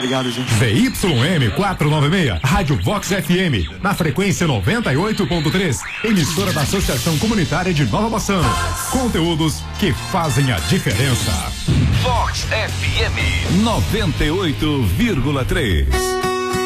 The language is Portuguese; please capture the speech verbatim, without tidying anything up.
Obrigado, gente. V Y M quatrocentos e noventa e seis, Rádio Vox F M, na frequência noventa e oito ponto três, emissora da Associação Comunitária de Nova Bassano. Conteúdos que fazem a diferença. Vox F M noventa e oito vírgula três.